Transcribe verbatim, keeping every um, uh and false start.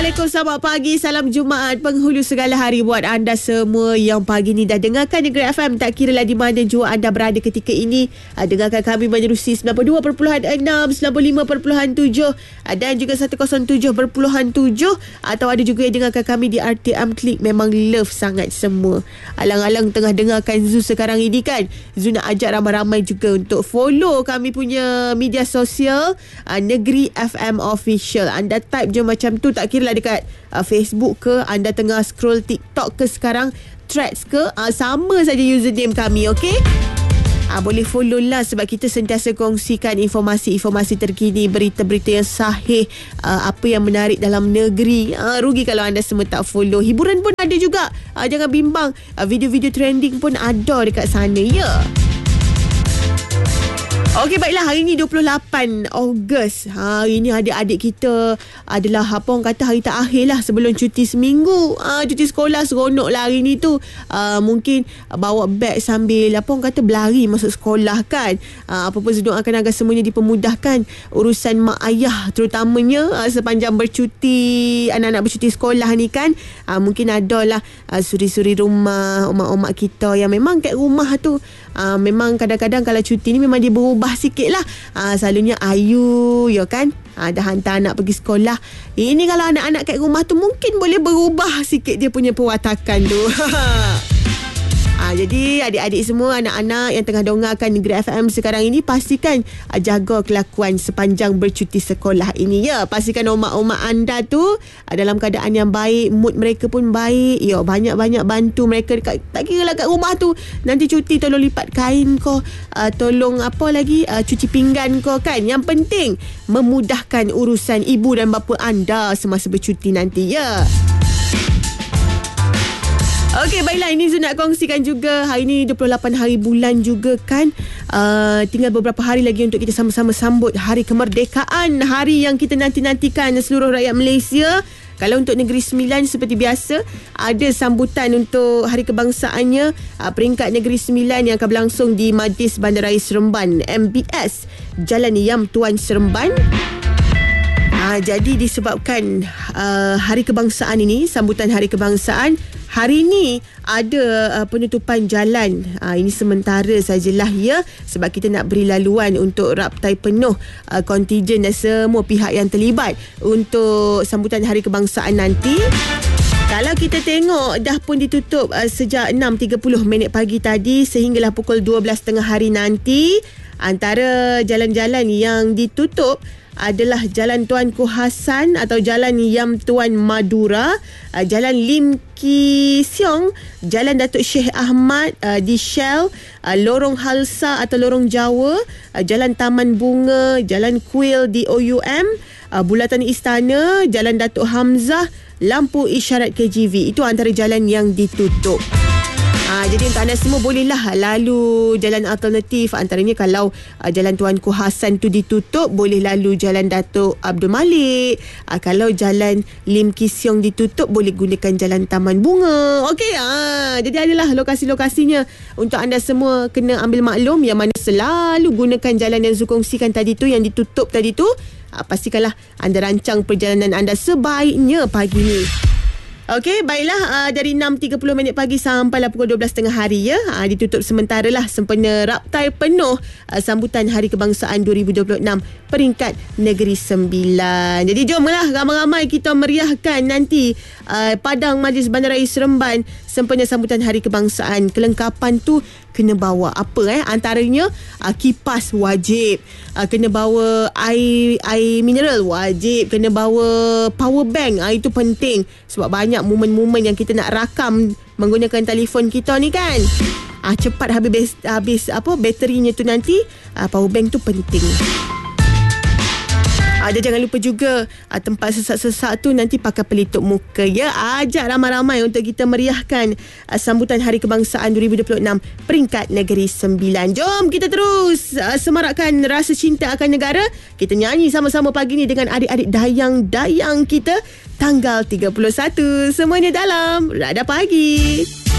Assalamualaikum, selamat pagi, salam Jumaat penghulu segala hari buat anda semua yang pagi ni dah dengarkan Negeri F M. Tak kira lah di mana jua anda berada ketika ini. Dengarkan kami menerusi sembilan puluh dua perpuluhan enam, sembilan puluh lima perpuluhan tujuh dan juga seratus tujuh perpuluhan tujuh, atau ada juga yang dengarkan kami di R T M Klik. Memang love sangat semua. Alang-alang tengah dengarkan Zoo sekarang ini kan. Zoo nak ajak ramai-ramai juga untuk follow kami punya media sosial uh, Negeri F M Official. Anda type je macam tu, tak kira lah dekat uh, Facebook ke, anda tengah scroll TikTok ke sekarang, Threads ke, uh, sama saja username kami, okey? Uh, boleh follow lah, sebab kita sentiasa kongsikan informasi-informasi terkini, berita-berita yang sahih, uh, apa yang menarik dalam negeri. Uh, rugi kalau anda semua tak follow. Hiburan pun ada juga, uh, jangan bimbang. Uh, video-video trending pun ada dekat sana, ya. Yeah. Okey, baiklah, hari ni dua puluh lapan Ogos. Ha, hari ni adik-adik kita adalah apa orang kata hari terakhir lah sebelum cuti seminggu. Ha, cuti sekolah seronok lah hari ni tu. Ha, mungkin bawa beg sambil apa orang kata berlari masuk sekolah kan. Ha, apa-apa doakan agar semuanya dipermudahkan urusan mak ayah terutamanya ha, sepanjang bercuti, anak-anak bercuti sekolah ni kan. Ha, mungkin ada lah ha, suri-suri rumah mak-mak kita yang memang kat rumah tu. Ha, memang kadang-kadang kalau cuti ni memang dia berubah sikit lah. Ha, selalunya ayu, ya kan? Ha, dah hantar anak pergi sekolah. Ini kalau anak-anak kat rumah tu mungkin boleh berubah sikit dia punya perwatakan tu. Ha, jadi adik-adik semua, anak-anak yang tengah dengarkan Negeri F M sekarang ini, pastikan uh, jaga kelakuan sepanjang bercuti sekolah ini, ya. Pastikan omak-omak anda tu uh, dalam keadaan yang baik, mood mereka pun baik, ya. Banyak-banyak bantu mereka dekat, tak kira lah kat rumah tu. Nanti cuti tolong lipat kain kau, uh, tolong apa lagi, uh, cuci pinggan kau kan. Yang penting memudahkan urusan ibu dan bapa anda semasa bercuti nanti, ya. Okey, baiklah, ini Zul nak kongsikan juga. Hari ni dua puluh lapan hari bulan juga kan. Uh, tinggal beberapa hari lagi untuk kita sama-sama sambut Hari Kemerdekaan. Hari yang kita nanti-nantikan seluruh rakyat Malaysia. Kalau untuk Negeri Sembilan, seperti biasa, ada sambutan untuk Hari Kebangsaannya. Uh, peringkat Negeri Sembilan yang akan berlangsung di Majlis Bandaraya Seremban, M B S, Jalan Yam Tuan Seremban. Uh, jadi disebabkan uh, Hari Kebangsaan ini, sambutan Hari Kebangsaan, hari ni ada uh, penutupan jalan. Uh, ini sementara sajalah, ya, sebab kita nak beri laluan untuk raptai penuh uh, kontijen dan semua pihak yang terlibat untuk sambutan Hari Kebangsaan nanti. Kalau kita tengok, dah pun ditutup uh, sejak enam tiga puluh minit pagi tadi sehinggalah pukul dua belas tiga puluh hari nanti. Antara jalan-jalan yang ditutup adalah Jalan Tuanku Hassan atau Jalan Yam Tuan Madura, uh, Jalan Lim Ki Siong, Jalan Datuk Syekh Ahmad uh, di Shell, uh, Lorong Halsa atau Lorong Jawa, uh, Jalan Taman Bunga, Jalan Kuil di O U M, uh, Bulatan Istana, Jalan Datuk Hamzah, Lampu Isyarat K G V. Itu antara jalan yang ditutup. Ha, jadi untuk anda semua bolehlah lalu jalan alternatif. Antaranya kalau uh, Jalan Tuanku Hassan tu ditutup, boleh lalu Jalan Datuk Abdul Malik. Uh, kalau Jalan Lim Ki Siong ditutup, boleh gunakan Jalan Taman Bunga. Okey, ha, jadi adalah lokasi-lokasinya. Untuk anda semua kena ambil maklum yang mana selalu gunakan jalan yang Zul kongsikan tadi tu, yang ditutup tadi tu. Uh, pastikanlah anda rancang perjalanan anda sebaiknya pagi ni. Okey, baiklah, uh, dari enam tiga puluh minit pagi sampailah pukul dua belas tiga puluh hari, ya. Uh, ditutup sementara lah sempena raptai penuh uh, sambutan Hari Kebangsaan dua ribu dua puluh enam peringkat Negeri Sembilan. Jadi jomlah ramai-ramai kita meriahkan nanti uh, Padang Majlis Bandaraya Seremban sempena sambutan Hari Kebangsaan. Kelengkapan tu kena bawa apa eh? Antaranya uh, kipas wajib, uh, kena bawa air air mineral wajib, kena bawa power bank. Uh, itu penting sebab banyak momen-momen yang kita nak rakam menggunakan telefon kita ni kan. Ah, cepat habis habis apa baterinya tu nanti. Ah, power bank tu penting. Ada ah, jangan lupa juga ah, tempat sesak-sesak tu nanti pakai pelitup muka, ya. Ajak ramai-ramai untuk kita meriahkan ah, sambutan Hari Kebangsaan dua ribu dua puluh enam peringkat Negeri Sembilan. Jom kita terus ah, semarakkan rasa cinta akan negara. Kita nyanyi sama-sama pagi ni dengan adik-adik dayang-dayang kita. Tanggal tiga puluh satu, semuanya dalam Radar Pagi.